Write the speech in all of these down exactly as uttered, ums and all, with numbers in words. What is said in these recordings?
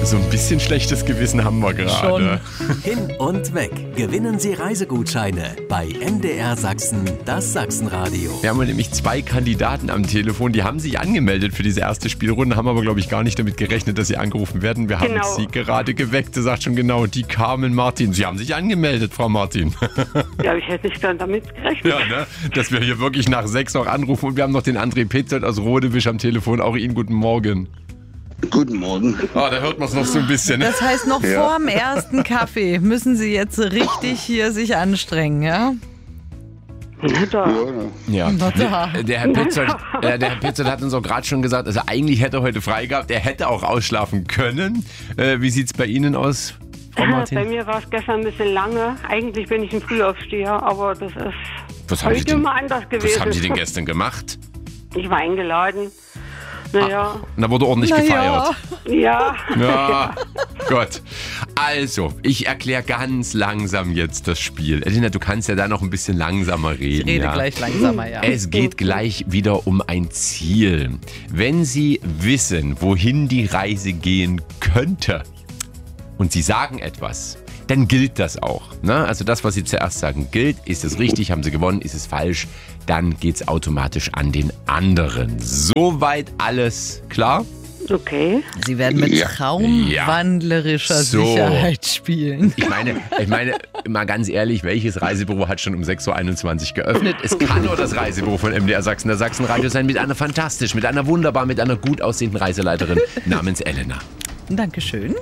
So ein bisschen schlechtes Gewissen haben wir gerade. Hin und weg. Gewinnen Sie Reisegutscheine bei M D R Sachsen, das Sachsenradio. Wir haben nämlich zwei Kandidaten am Telefon, die haben sich angemeldet für diese erste Spielrunde, haben aber, glaube ich, gar nicht damit gerechnet, dass sie angerufen werden. Wir haben Genau. sie gerade geweckt, das sagt schon genau, die Carmen Martin. Sie haben sich angemeldet, Frau Martin. Ja, ich hätte nicht dann damit gerechnet. Ja, ne? Dass wir hier wirklich nach sechs noch anrufen und wir haben noch den André Petzold aus Rodewisch am Telefon. Auch Ihnen guten Morgen. Guten Morgen. Ah, da hört man es noch so ein bisschen. Das heißt, noch Ja. vor dem ersten Kaffee müssen Sie jetzt richtig hier sich anstrengen, ja? Na da. Ja, Na da. der, der Herr Petzold, äh, der Herr Petzold hat uns auch gerade schon gesagt, also eigentlich hätte er heute frei gehabt, er hätte auch ausschlafen können. Äh, wie sieht es bei Ihnen aus, Frau Bei Martin? mir war es gestern ein bisschen lange. Eigentlich bin ich ein Frühaufsteher, aber das ist Was haben, Sie heute denn, mal anders gewesen. was haben Sie denn gestern gemacht? Ich war eingeladen. Naja, Und da wurde ordentlich Na gefeiert. ja. Ja, Gott. Also, ich erkläre ganz langsam jetzt das Spiel. Elena, du kannst ja da noch ein bisschen langsamer reden. Ich rede ja. gleich langsamer, ja. Es geht gleich wieder um ein Ziel. Wenn Sie wissen, wohin die Reise gehen könnte und Sie sagen etwas, dann gilt das auch. Ne? Also das, was Sie zuerst sagen, gilt. Ist es richtig? Haben Sie gewonnen? Ist es falsch? Dann geht es automatisch an den anderen. Soweit alles klar? Okay. Sie werden mit Ja. traumwandlerischer So. Sicherheit spielen. Ich meine, ich meine, mal ganz ehrlich, welches Reisebüro hat schon um sechs Uhr einundzwanzig geöffnet? Es kann nur das Reisebüro von M D R Sachsen, der Sachsenradio sein, mit einer fantastisch, mit einer wunderbar, mit einer gut aussehenden Reiseleiterin namens Elena. Dankeschön.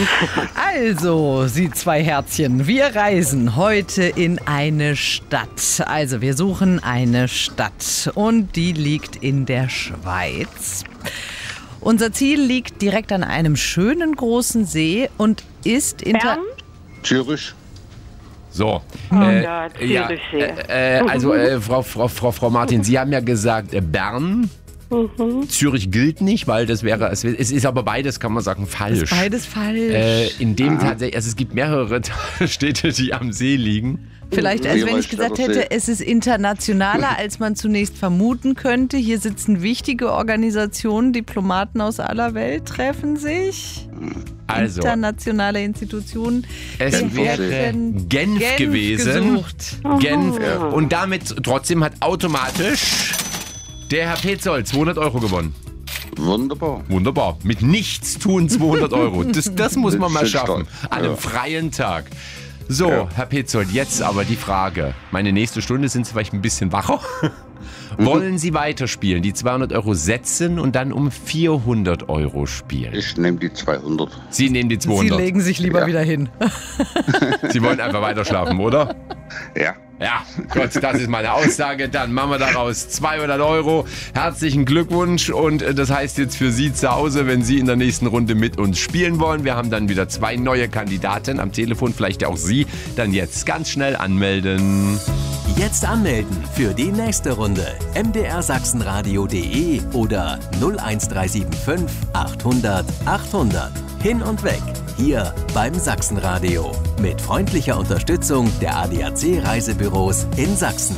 Also, Sie zwei Herzchen, wir reisen heute in eine Stadt. Also, wir suchen eine Stadt und die liegt in der Schweiz. Unser Ziel liegt direkt an einem schönen großen See und ist inter... Bern? Zürich. So, Oh äh, Gott, ja, Zürichsee. äh, äh, also äh, Frau, Frau, Frau, Frau Martin, Sie haben ja gesagt äh, Bern. Zürich gilt nicht, weil das wäre, es es ist aber beides, kann man sagen, falsch. Beides falsch. Äh, in dem tatsächlich, also es gibt mehrere Städte, die am See liegen. Vielleicht, als wenn ich Jeweils gesagt der hätte, See. es ist internationaler, als man zunächst vermuten könnte. Hier sitzen wichtige Organisationen, Diplomaten aus aller Welt treffen sich. Also, Internationale Institutionen. es Wir wäre hätten Genf, Genf gewesen. gesucht. Genf. Und damit trotzdem hat automatisch der Herr Petzold zweihundert Euro gewonnen. Wunderbar. Wunderbar. Mit nichts tun zweihundert Euro. Das, das muss man mal Das ist schaffen. stolz. An einem Ja. freien Tag. So, Ja. Herr Petzold, jetzt aber die Frage. Meine nächste Stunde sind Sie vielleicht ein bisschen wacher. Wollen Sie weiterspielen, die zweihundert Euro setzen und dann um vierhundert Euro spielen? Ich nehme die zweihundert. Sie nehmen die Sie zweihundert. legen sich lieber Ja. wieder hin. Sie wollen einfach weiter schlafen, oder? Ja. Ja, Gott, das ist meine Aussage. Dann machen wir daraus zweihundert Euro. Herzlichen Glückwunsch. Und äh, das heißt jetzt für Sie zu Hause, wenn Sie in der nächsten Runde mit uns spielen wollen. Wir haben dann wieder zwei neue Kandidaten am Telefon, vielleicht auch Sie. Dann jetzt ganz schnell anmelden. Jetzt anmelden für die nächste Runde. m d r sachsenradio punkt de oder null eins drei sieben fünf achthundert achthundert. Hin und weg. Hier beim Sachsenradio. Mit freundlicher Unterstützung der A D A C Reisebüros in Sachsen.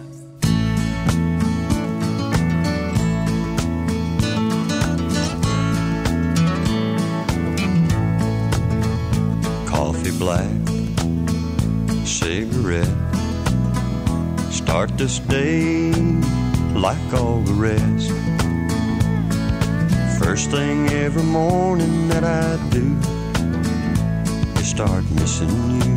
Coffee black, cigarette. Start this day like all the rest. First thing every morning that I do is start missing you.